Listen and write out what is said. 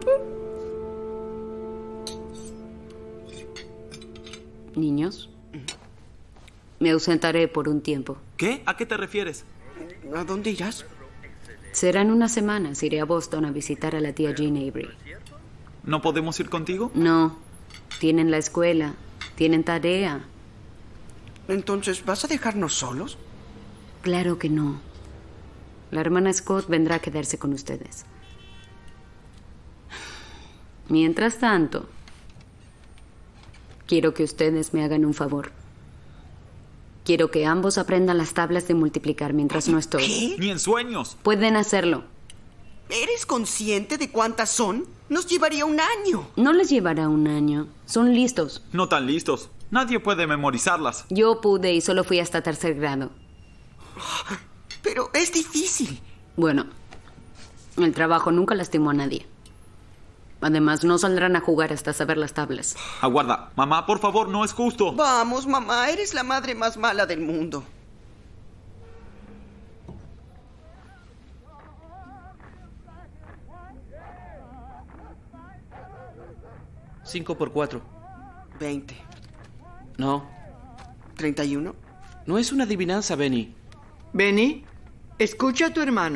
Niños, me ausentaré por un tiempo. ¿Qué? ¿A qué te refieres? ¿A dónde irás? Serán unas semanas. Iré a Boston a visitar a la tía Jean Avery. ¿No podemos ir contigo? No. Tienen la escuela. Tienen tarea. Entonces, ¿vas a dejarnos solos? Claro que no. La hermana Scott vendrá a quedarse con ustedes. Mientras tanto, quiero que ustedes me hagan un favor. Quiero que ambos aprendan las tablas de multiplicar mientras no estoy. ¿Qué? Ni en sueños. Pueden hacerlo. ¿Eres consciente de cuántas son? Nos llevaría un año. No les llevará un año. Son listos. No tan listos. Nadie puede memorizarlas. Yo pude y solo fui hasta 3er grado. Pero es difícil. Bueno, el trabajo nunca lastimó a nadie. Además, no saldrán a jugar hasta saber las tablas. Aguarda. Mamá, por favor, no es justo. Vamos, mamá, eres la madre más mala del mundo. ¿5 por 4? 20. No. 31. No es una adivinanza, Benny. Benny, escucha a tu hermano.